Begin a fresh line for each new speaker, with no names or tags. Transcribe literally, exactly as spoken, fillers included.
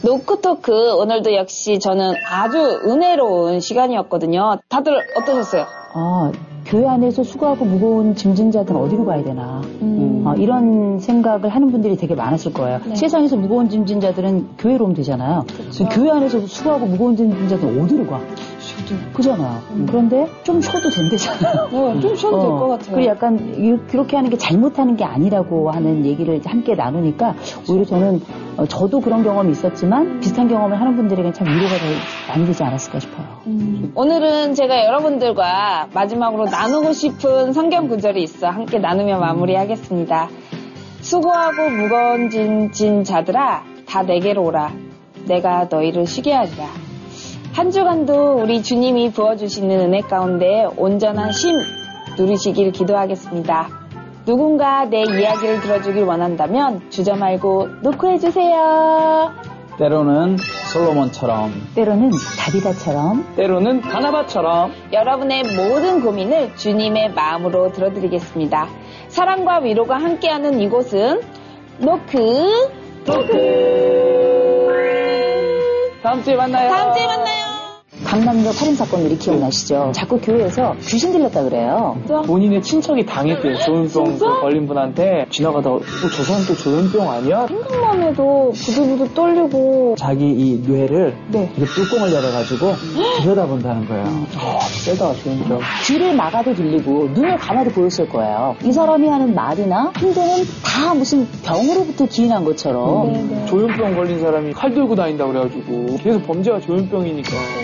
노크토크 오늘도 역시 저는 아주 은혜로운 시간이었거든요. 다들 어떠셨어요?
아, 교회 안에서 수고하고 무거운 짐진자들은 어디로 가야 되나 음. 어, 이런 생각을 하는 분들이 되게 많았을 거예요. 네. 세상에서 무거운 짐진자들은 교회로 오면 되잖아요. 교회 안에서 수고하고 무거운 짐진자들은 어디로 가? 그잖아요. 음. 그런데 좀 쉬어도 된대잖아요.
네, 좀 쉬어도 어, 될 것 같아요.
그리고 약간 그렇게 하는 게 잘못하는 게 아니라고 하는 얘기를 함께 나누니까 오히려 저는 어, 저도 그런 경험이 있었지만 음. 비슷한 경험을 하는 분들에게는 참 위로가 더 많이 되지 않았을까 싶어요.
음. 오늘은 제가 여러분들과 마지막으로 나누고 싶은 성경 구절이 있어 함께 나누며 마무리하겠습니다. 수고하고 무거운 짐 진 자들아 다 내게로 오라. 내가 너희를 쉬게 하리라. 한 주간도 우리 주님이 부어주시는 은혜 가운데 온전한 쉼 누리시길 기도하겠습니다. 누군가 내 이야기를 들어주길 원한다면 주저 말고 노크해주세요.
때로는 솔로몬처럼,
때로는 다비다처럼,
때로는 바나바처럼
여러분의 모든 고민을 주님의 마음으로 들어드리겠습니다. 사랑과 위로가 함께하는 이곳은 노크
토크. 다음 주에 만나요.
다음 주에 만나요.
강남역 살인사건들이 기억나시죠? 자꾸 교회에서 귀신 들렸다 그래요.
본인의 친척이 당했대요. 조현병 걸린 분한테 지나가다가 어, 저 사람 또 조현병 아니야?
생각만 해도 부들부들 떨리고
자기 이 뇌를
네.
이렇게 뚜껑을 열어가지고 들여다본다는 거예요. 아, 세다 조현병.
귀를 막아도 들리고 눈을 감아도 보였을 거예요. 이 사람이 하는 말이나 행동은 다 무슨 병으로부터 기인한 것처럼.
음, 조현병 걸린 사람이 칼 들고 다닌다고 그래가지고 계속 범죄가 조현병이니까.